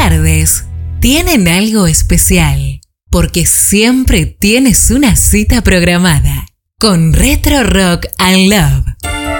tardes tienen algo especial, porque siempre tienes una cita programada con Retro Rock and Love.